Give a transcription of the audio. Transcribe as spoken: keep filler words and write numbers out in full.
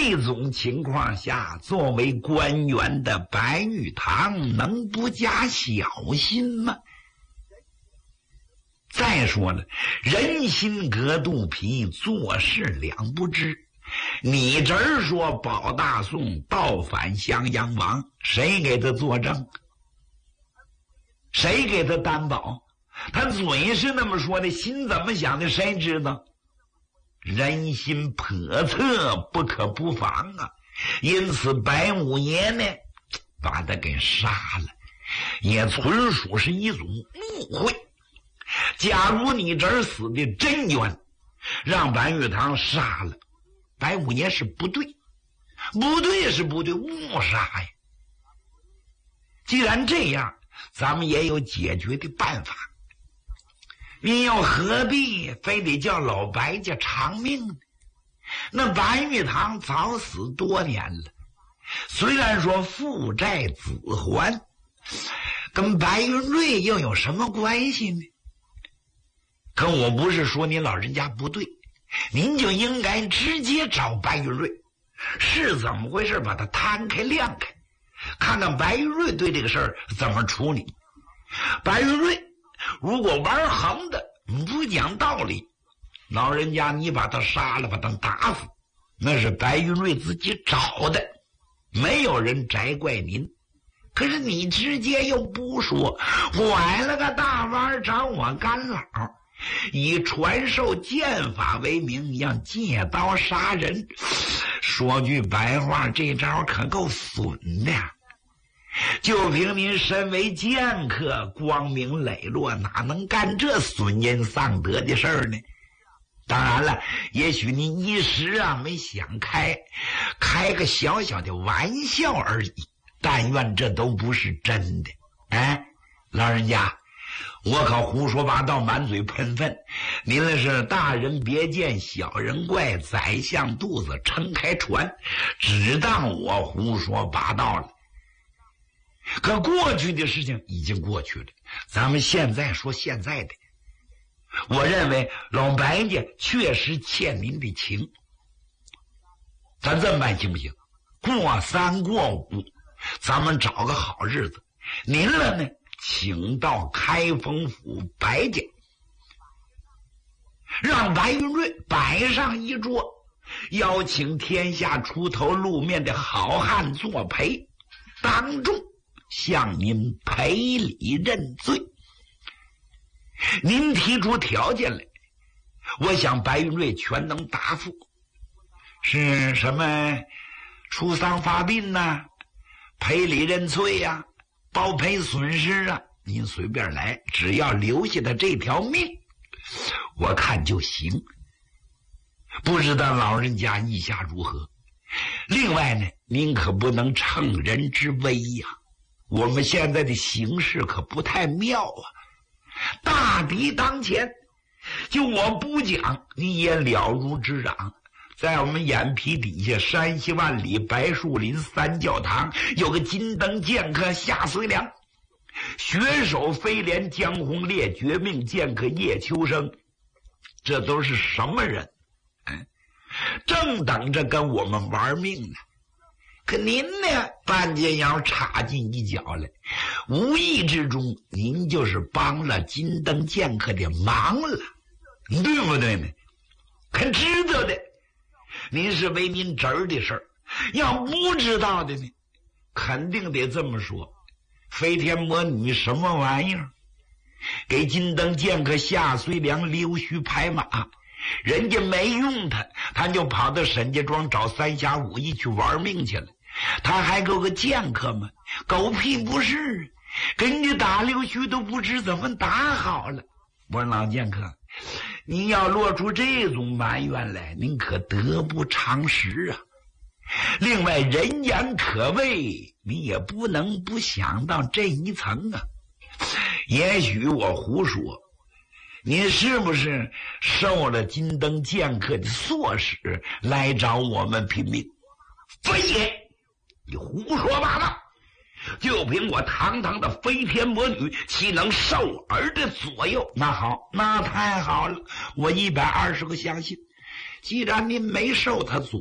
这种情况下，作为官员的白玉堂能不加小心吗？再说了，人心隔肚皮，做事两不知。你这儿说保大宋，倒反襄阳王，谁给他作证？谁给他担保？他嘴是那么说的，心怎么想的谁知道？人心叵测，不可不防啊！因此白五爷呢，把他给杀了，也纯属是一种误会。假如你这儿死的真冤，让白玉堂杀了，白五爷是不对，不对是不对，误杀呀。既然这样，咱们也有解决的办法。你又何必非得叫老白家偿命呢？那白玉堂早死多年了，虽然说父债子还，跟白云瑞又有什么关系呢？可我不是说您老人家不对，您就应该直接找白云瑞，是怎么回事把它摊开亮开，看看白云瑞对这个事儿怎么处理。白云瑞如果玩横的不讲道理，老人家你把他杀了，把他打死，那是白云瑞自己找的，没有人责怪您。可是你直接又不说，拐了个大弯找我干老，以传授剑法为名，让借刀杀人。说句白话，这招可够损的。就凭您身为剑客，光明磊落，哪能干这损人丧德的事儿呢？当然了，也许您一时啊没想开，开个小小的玩笑而已，但愿这都不是真的。哎，老人家，我可胡说八道，满嘴喷粪，您那是大人别见小人怪，宰相肚子撑开船，只当我胡说八道了。可过去的事情已经过去了，咱们现在说现在的。我认为老白家确实欠您的情，咱这么办行不行？过三过五，咱们找个好日子，您了呢请到开封府白家，让白云瑞摆上一桌，邀请天下出头露面的好汉作陪，当众向您赔礼认罪。您提出条件来，我想白云瑞全能答复。是什么出丧发殡呐、啊、赔礼认罪呀、啊、包赔损失啊，您随便来，只要留下他这条命，我看就行。不知道老人家意下如何？另外呢，您可不能乘人之危呀、啊，我们现在的形势可不太妙啊，大敌当前，就我不讲，你也了如指掌。在我们眼皮底下，山西万里白树林三教堂有个金灯剑客夏遂良，血手飞廉江红烈绝命剑客叶秋生，这都是什么人？嗯，正等着跟我们玩命呢。可您呢，半截腰插进一脚来，无意之中您就是帮了金灯剑客的忙了，对不对呢？可知道的，您是为您侄儿的事儿，要不知道的呢，肯定得这么说。飞天魔女什么玩意儿？给金灯剑客夏遂良溜须拍马，人家没用他，他就跑到沈家庄找三侠五义去玩命去了。他还够个剑客吗？狗屁不是，跟你打溜须都不知怎么打好了。我说老剑客，你要落出这种埋怨来，您可得不偿失啊。另外人言可畏，你也不能不想到这一层啊。也许我胡说，您是不是受了金灯剑客的唆使来找我们拼命？非也，你胡说八道！就凭我堂堂的飞天魔女，岂能受儿的左右？那好，那太好了，我一百二十个相信。既然您没受他左